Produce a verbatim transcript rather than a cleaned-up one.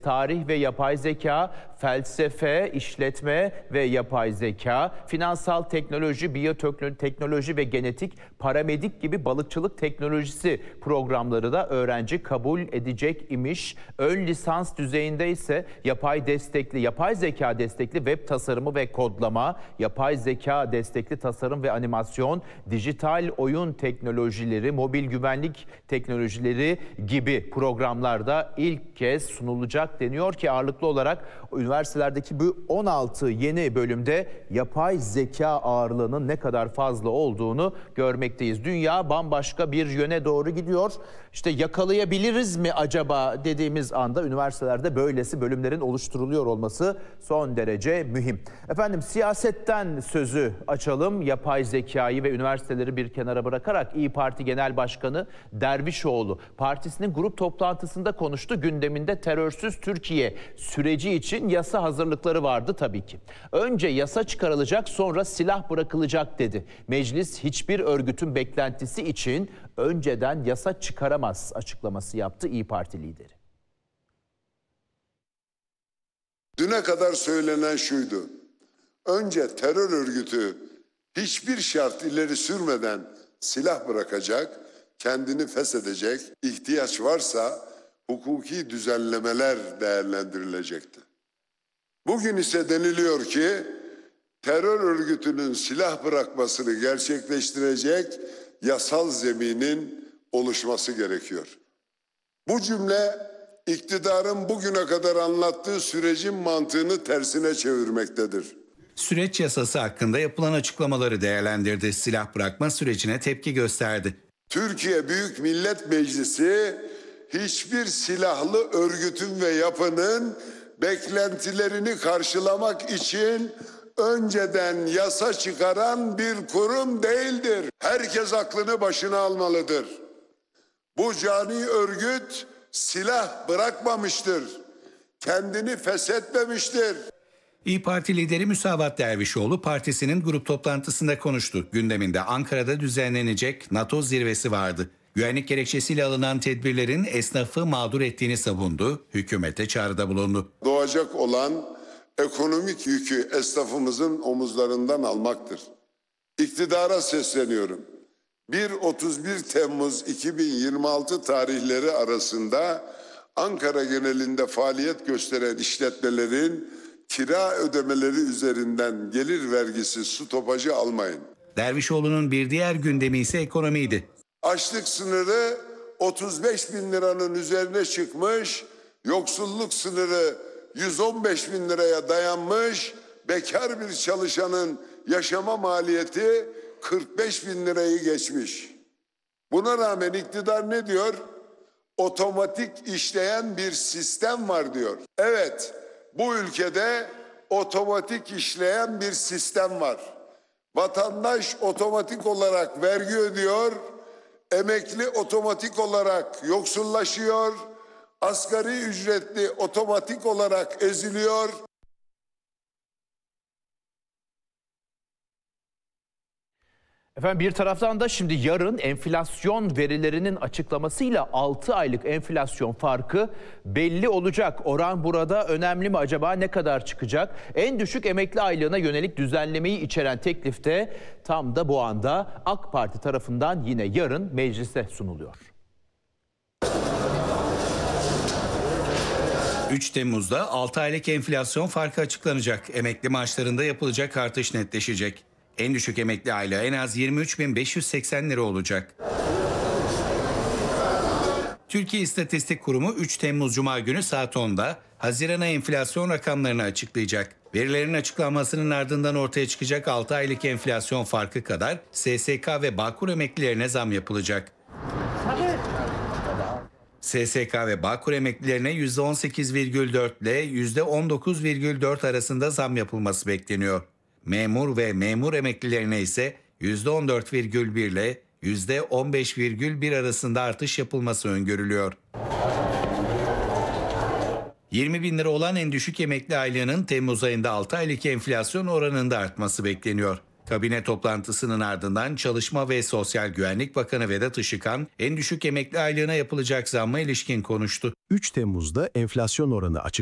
tarih ve yapay zeka, felsefe, işletme ve yapay zeka, finansal teknoloji, biyoteknoloji ve genetik, paramedik gibi balıkçılık teknolojisi programları da öğrenci kabul edecek imiş. Ön lisans düzeyinde ise yapay destekli, yapay zeka destekli web tasarımı ve kodlama, yapay zeka destekli tasarım ve animasyon, dijital oyun teknolojileri, mobil güvenlik teknolojileri gibi programlarda ilk kez sunulacak deniyor ki ağırlıklı olarak üniversitelerdeki bu on altı yeni bölümde yapay zeka ağırlığının ne kadar fazla olduğunu görmekteyiz. Dünya bambaşka bir yöne doğru gidiyor. İşte yakalayabiliriz mi acaba dediğimiz anda üniversitelerde böylesi bölümlerin oluşturuluyor olması son derece mühim. Efendim siyasetten sözü açalım. Yapay zekayı ve üniversiteleri bir kenara bırakarak İYİ Parti Genel Başkanı Dervişoğlu partisinin grup toplantısında konuştu. Gündeminde terörsüz Türkiye süreci için yasa hazırlıkları vardı tabii ki. Önce yasa çıkarılacak, sonra silah bırakılacak dedi. Meclis hiçbir örgütün beklentisi için önceden yasa çıkaramaz açıklaması yaptı İYİ Parti lideri. Düne kadar söylenen şuydu: önce terör örgütü hiçbir şart ileri sürmeden silah bırakacak, kendini feshedecek, ihtiyaç varsa hukuki düzenlemeler değerlendirilecekti. Bugün ise deniliyor ki terör örgütünün silah bırakmasını gerçekleştirecek yasal zeminin oluşması gerekiyor. Bu cümle iktidarın bugüne kadar anlattığı sürecin mantığını tersine çevirmektedir. Süreç yasası hakkında yapılan açıklamaları değerlendirdi. Silah bırakma sürecine tepki gösterdi. Türkiye Büyük Millet Meclisi hiçbir silahlı örgütün ve yapının beklentilerini karşılamak için önceden yasa çıkaran bir kurum değildir. Herkes aklını başına almalıdır. Bu cani örgüt silah bırakmamıştır. Kendini feshetmemiştir. İYİ Parti lideri Müsavat Dervişoğlu partisinin grup toplantısında konuştu. Gündeminde Ankara'da düzenlenecek NATO zirvesi vardı. Güvenlik gerekçesiyle alınan tedbirlerin esnafı mağdur ettiğini savundu, hükümete çağrıda bulundu. Doğacak olan ekonomik yükü esnafımızın omuzlarından almaktır. İktidara sesleniyorum. bir otuz bir Temmuz iki bin yirmi altı tarihleri arasında Ankara genelinde faaliyet gösteren işletmelerin kira ödemeleri üzerinden gelir vergisi stopajı almayın. Dervişoğlu'nun bir diğer gündemi ise ekonomiydi. Açlık sınırı otuz beş bin liranın üzerine çıkmış, yoksulluk sınırı yüz on beş bin liraya dayanmış, bekar bir çalışanın yaşama maliyeti kırk beş bin lirayı geçmiş. Buna rağmen iktidar ne diyor? Otomatik işleyen bir sistem var diyor. Evet, bu ülkede otomatik işleyen bir sistem var. Vatandaş otomatik olarak vergi ödüyor, emekli otomatik olarak yoksullaşıyor, asgari ücretli otomatik olarak eziliyor. Efendim bir taraftan da şimdi yarın enflasyon verilerinin açıklamasıyla altı aylık enflasyon farkı belli olacak. Oran burada önemli mi acaba, ne kadar çıkacak? En düşük emekli aylığına yönelik düzenlemeyi içeren teklifte tam da bu anda AK Parti tarafından yine yarın meclise sunuluyor. üç Temmuz'da altı aylık enflasyon farkı açıklanacak. Emekli maaşlarında yapılacak artış netleşecek. En düşük emekli aylığı en az yirmi üç bin beş yüz seksen lira olacak. Türkiye İstatistik Kurumu üç Temmuz Cuma günü saat onda Haziran'a enflasyon rakamlarını açıklayacak. Verilerin açıklanmasının ardından ortaya çıkacak altı aylık enflasyon farkı kadar S S K ve Bağkur emeklilerine zam yapılacak. S S K ve Bağkur emeklilerine yüzde on sekiz virgül dört ile yüzde on dokuz virgül dört arasında zam yapılması bekleniyor. Memur ve memur emeklilerine ise yüzde on dört virgül bir ile yüzde on beş virgül bir arasında artış yapılması öngörülüyor. yirmi bin lira olan en düşük emekli aylığının Temmuz ayında altı aylık enflasyon oranında artması bekleniyor. Kabine toplantısının ardından Çalışma ve Sosyal Güvenlik Bakanı Vedat Işıkhan, en düşük emekli aylığına yapılacak zamma ilişkin konuştu. üç Temmuz'da enflasyon oranı açıklandı.